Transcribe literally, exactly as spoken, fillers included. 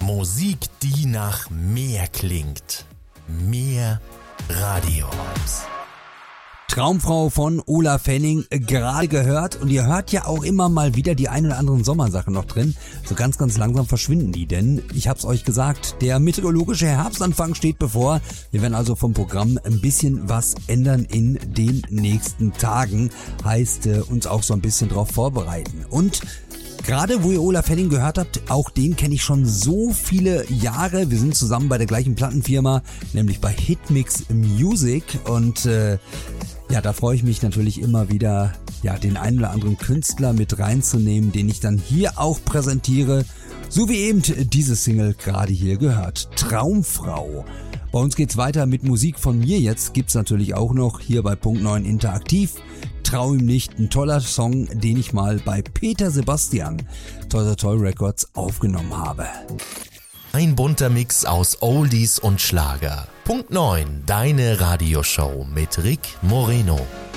Musik, die nach mehr klingt. Mehr Radio-Vibes. Traumfrau von Olaf Henning, gerade gehört. Und ihr hört ja auch immer mal wieder die ein oder anderen Sommersachen noch drin. So ganz, ganz langsam verschwinden die, denn ich hab's euch gesagt, der meteorologische Herbstanfang steht bevor. Wir werden also vom Programm ein bisschen was ändern in den nächsten Tagen. Heißt, äh, uns auch so ein bisschen drauf vorbereiten. Und gerade wo ihr Olaf Henning gehört habt, auch den kenne ich schon so viele Jahre. Wir sind zusammen bei der gleichen Plattenfirma, nämlich bei Hitmix Music. Und äh, ja, da freue ich mich natürlich immer wieder, ja, den einen oder anderen Künstler mit reinzunehmen, den ich dann hier auch präsentiere. So wie eben diese Single gerade hier gehört. Traumfrau. Bei uns geht's weiter mit Musik von mir. Jetzt gibt's natürlich auch noch hier bei Punkt neun Interaktiv. Trau ihm nicht, ein toller Song, den ich mal bei Peter Sebastian, Toy Toy Toy Records, aufgenommen habe. Ein bunter Mix aus Oldies und Schlager. Punkt neun, deine Radioshow mit Rick Moreno.